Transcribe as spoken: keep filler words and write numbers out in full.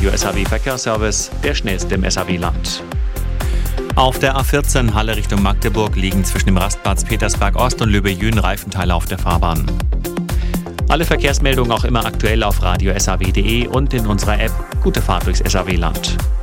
Radio S A W Verkehrsservice, der schnellste im S A W-Land. Auf der A vierzehn Halle Richtung Magdeburg liegen zwischen dem Rastplatz Petersberg Ost und Löbe-Jühn Reifenteile auf der Fahrbahn. Alle Verkehrsmeldungen auch immer aktuell auf radio s a w punkt d e und in unserer App. Gute Fahrt durchs S A W-Land.